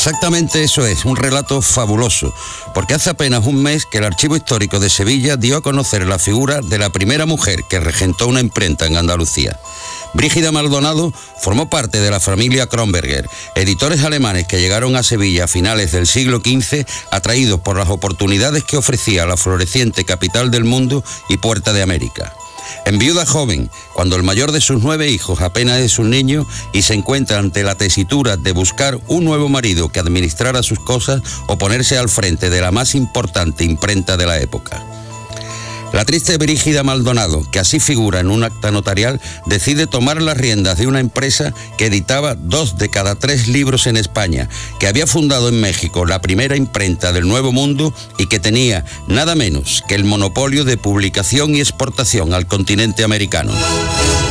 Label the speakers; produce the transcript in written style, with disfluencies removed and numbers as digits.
Speaker 1: Exactamente eso es, un relato fabuloso, porque hace apenas un mes que el Archivo Histórico de Sevilla dio a conocer la figura de la primera mujer que regentó una imprenta en Andalucía. Brígida Maldonado formó parte de la familia Kronberger, editores alemanes que llegaron a Sevilla a finales del siglo XV, atraídos por las oportunidades que ofrecía la floreciente capital del mundo y puerta de América. Enviuda joven, cuando el mayor de sus 9 hijos apenas es un niño y se encuentra ante la tesitura de buscar un nuevo marido que administrara sus cosas o ponerse al frente de la más importante imprenta de la época. La triste Brígida Maldonado, que así figura en un acta notarial, decide tomar las riendas de una empresa que editaba 2 de cada 3 libros en España, que había fundado en México la primera imprenta del Nuevo Mundo y que tenía nada menos que el monopolio de publicación y exportación al continente americano.